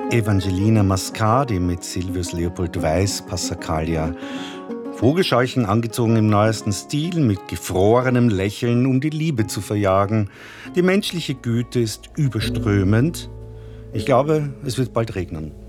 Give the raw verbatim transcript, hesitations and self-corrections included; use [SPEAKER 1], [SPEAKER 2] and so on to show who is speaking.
[SPEAKER 1] Evangelina Mascardi mit Silvius Leopold Weiß Passacaglia. Vogelscheuchen angezogen im neuesten Stil, mit gefrorenem Lächeln, um die Liebe zu verjagen. Die menschliche Güte ist überströmend. Ich glaube, es wird bald regnen.